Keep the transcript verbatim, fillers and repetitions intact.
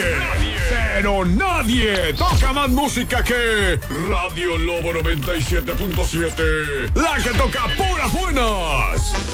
nadie, pero nadie toca más música que Radio Lobo noventa y siete punto siete. La que toca puras buenas.